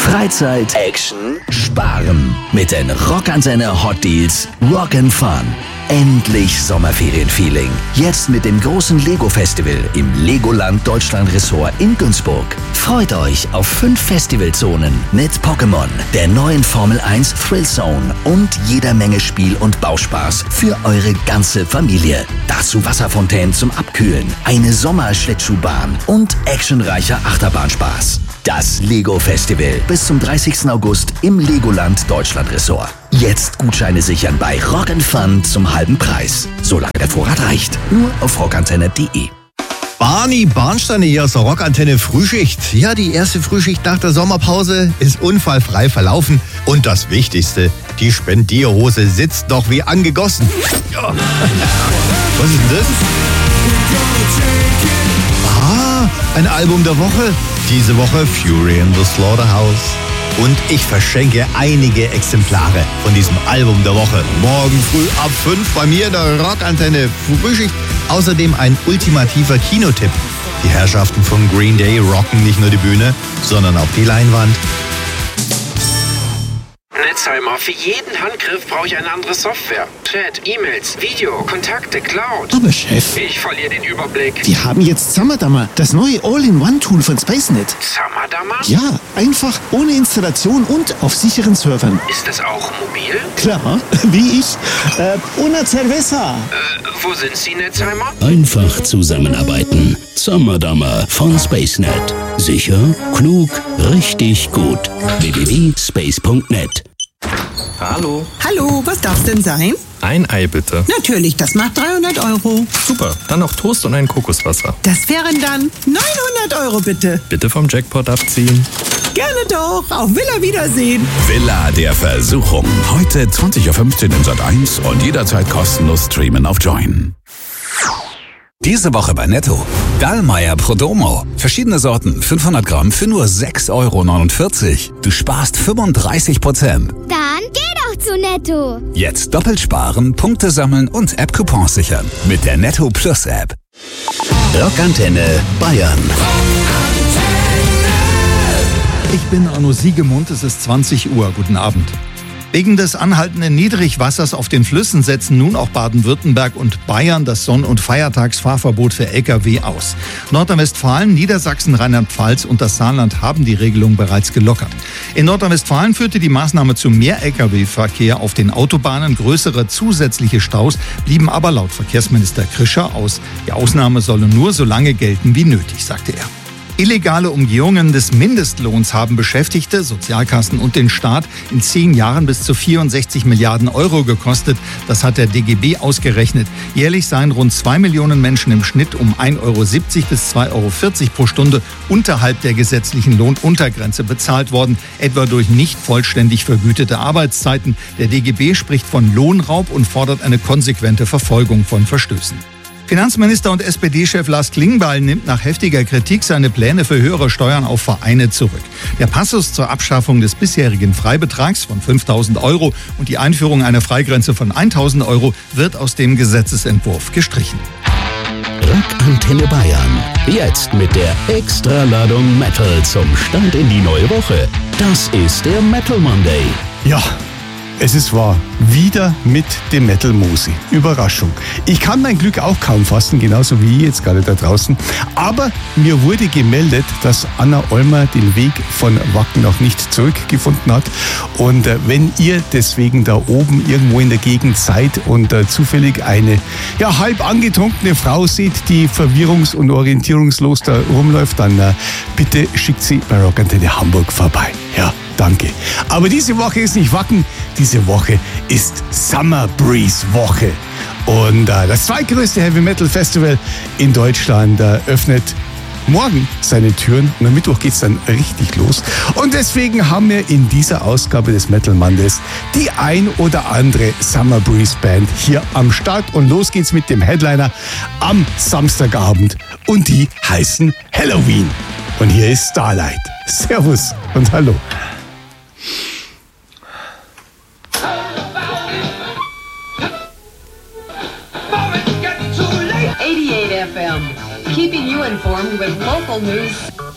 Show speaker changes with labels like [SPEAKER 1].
[SPEAKER 1] Freizeit, Action, Sparen. Mit den Rockantenne Hot Deals Rock'n Fun. Endlich Sommerferien-Feeling. Jetzt mit dem großen Lego-Festival im Legoland Deutschland Resort in Günzburg. Freut euch auf 5 Festivalzonen mit Pokémon, der neuen Formel 1 Thrill Zone und jeder Menge Spiel- und Bauspaß für eure ganze Familie. Dazu Wasserfontänen zum Abkühlen, eine Sommerschlittschuhbahn und actionreicher Achterbahnspaß. Das Lego-Festival bis zum 30. August im Legoland Deutschland Resort. Jetzt Gutscheine sichern bei Rock'n Fun zum halben Preis. Solange der Vorrat reicht. Nur auf rockantenne.de.
[SPEAKER 2] Barney Bahnsteine hier aus der Rockantenne Frühschicht. Ja, die erste Frühschicht nach der Sommerpause ist unfallfrei verlaufen. Und das Wichtigste, die Spendierhose sitzt noch wie angegossen. Ja. Was ist denn das? Ah, ein Album der Woche. Diese Woche Fury in the Slaughterhouse. Und ich verschenke einige Exemplare von diesem Album der Woche. Morgen früh ab 5 bei mir in der Rockantenne Frühschicht. Außerdem ein ultimativer Kinotipp. Die Herrschaften von Green Day rocken nicht nur die Bühne, sondern auch die Leinwand.
[SPEAKER 3] Netzheimer, für jeden Handgriff brauche ich eine andere Software. Chat, E-Mails, Video, Kontakte, Cloud.
[SPEAKER 4] Aber Chef,
[SPEAKER 3] Ich verliere den Überblick.
[SPEAKER 4] wir haben jetzt Summerdammer, das neue All-in-One-Tool von SpaceNet.
[SPEAKER 3] Summerdammer?
[SPEAKER 4] Ja, einfach, ohne Installation und auf sicheren Servern.
[SPEAKER 3] Ist das auch mobil?
[SPEAKER 4] Klar, wie ich. Una cerveza.
[SPEAKER 3] Wo sind Sie, Netzheimer?
[SPEAKER 5] Einfach zusammenarbeiten. Summerdammer von SpaceNet. Sicher, klug, richtig gut. www.space.net.
[SPEAKER 6] Hallo.
[SPEAKER 7] Hallo, was darf's denn sein?
[SPEAKER 6] Ein Ei bitte.
[SPEAKER 7] Natürlich, das macht 300 €.
[SPEAKER 6] Super. Dann noch Toast und ein Kokoswasser.
[SPEAKER 7] Das wären dann 900 € bitte.
[SPEAKER 6] Bitte vom Jackpot abziehen.
[SPEAKER 7] Gerne doch. Auf Villa Wiedersehen.
[SPEAKER 1] Villa der Versuchung. Heute 20:15 Uhr in Sat.1 und jederzeit kostenlos streamen auf Join. Diese Woche bei Netto. Dallmayr Prodomo. Verschiedene Sorten, 500 Gramm für nur 6,49 €. Du sparst 35%.
[SPEAKER 8] Dann geh doch zu Netto.
[SPEAKER 1] Jetzt doppelt sparen, Punkte sammeln und App-Coupons sichern. Mit der Netto Plus App. Rockantenne Bayern.
[SPEAKER 2] Ich bin Arno Siegemund, es ist 20 Uhr. Guten Abend. Wegen des anhaltenden Niedrigwassers auf den Flüssen setzen nun auch Baden-Württemberg und Bayern das Sonn- und Feiertagsfahrverbot für Lkw aus. Nordrhein-Westfalen, Niedersachsen, Rheinland-Pfalz und das Saarland haben die Regelung bereits gelockert. In Nordrhein-Westfalen führte die Maßnahme zu mehr Lkw-Verkehr auf den Autobahnen. Größere zusätzliche Staus blieben aber laut Verkehrsminister Krischer aus. Die Ausnahme solle nur so lange gelten wie nötig, sagte er. Illegale Umgehungen des Mindestlohns haben Beschäftigte, Sozialkassen und den Staat in 10 Jahren bis zu 64 Milliarden € gekostet. Das hat der DGB ausgerechnet. Jährlich seien rund 2 Millionen Menschen im Schnitt um 1,70 € bis 2,40 € pro Stunde unterhalb der gesetzlichen Lohnuntergrenze bezahlt worden, etwa durch nicht vollständig vergütete Arbeitszeiten. Der DGB spricht von Lohnraub und fordert eine konsequente Verfolgung von Verstößen. Finanzminister und SPD-Chef Lars Klingbeil nimmt nach heftiger Kritik seine Pläne für höhere Steuern auf Vereine zurück. Der Passus zur Abschaffung des bisherigen Freibetrags von 5.000 € und die Einführung einer Freigrenze von 1.000 € wird aus dem Gesetzesentwurf gestrichen.
[SPEAKER 5] Rockantenne Bayern. Jetzt mit der Extraladung Metal zum Start in die neue Woche. Das ist der Metal Monday.
[SPEAKER 9] Ja, es ist wahr. Wieder mit dem Metal Mosi. Überraschung. Ich kann mein Glück auch kaum fassen, genauso wie ihr jetzt gerade da draußen. Aber mir wurde gemeldet, dass Anna Olmer den Weg von Wacken noch nicht zurückgefunden hat. Und wenn ihr deswegen da oben irgendwo in der Gegend seid und zufällig eine halb angetrunkene Frau seht, die verwirrungs- und orientierungslos da rumläuft, dann bitte schickt sie bei Rockantenne Hamburg vorbei. Ja, danke. Aber diese Woche ist nicht Wacken, diese Woche ist Summer Breeze Woche. Und das zweitgrößte Heavy Metal Festival in Deutschland öffnet morgen seine Türen und am Mittwoch geht's dann richtig los. Und deswegen haben wir in dieser Ausgabe des Metal Mondays die ein oder andere Summer Breeze Band hier am Start. Und los geht's mit dem Headliner am Samstagabend. Und die heißen Halloween. Und hier ist Starlight. Servus und hallo.
[SPEAKER 10] 88 FM, keeping you informed with local news.